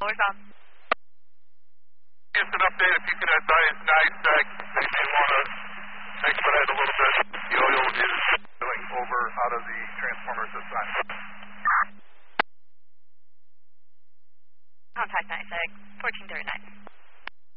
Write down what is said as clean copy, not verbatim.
Always on. Just an update, if you can advise NISAC, they may want to expedite a little bit. The oil is going over out of the transformers this time. Contact NISAC, 1439.